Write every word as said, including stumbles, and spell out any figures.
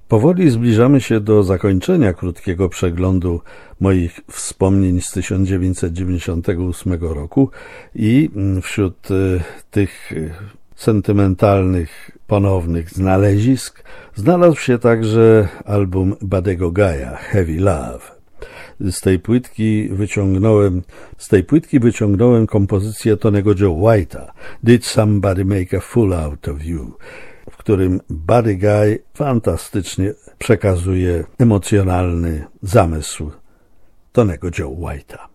Powoli zbliżamy się do zakończenia krótkiego przeglądu moich wspomnień z tysiąc dziewięćset dziewięćdziesiątego ósmego roku i wśród tych sentymentalnych, ponownych znalezisk znalazł się także album Buddego Guy'a, Heavy Love. Z tej płytki wyciągnąłem, z tej płytki wyciągnąłem kompozycję Tonego Joe White'a, Did Somebody Make a Fool Out of You, w którym Buddy Guy fantastycznie przekazuje emocjonalny zamysł Tonego Joe White'a.